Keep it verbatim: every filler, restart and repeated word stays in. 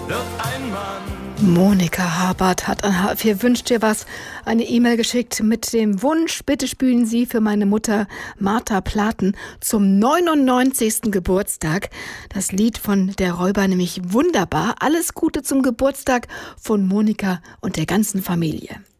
wird ein Mann. Monika Habart hat an H vier Wünscht dir was eine E-Mail geschickt mit dem Wunsch, bitte spielen Sie für meine Mutter Martha Platen zum neunundneunzigsten Geburtstag. Das Lied von Der Räuber, nämlich wunderbar. Alles Gute zum Geburtstag von Monika und der ganzen Familie.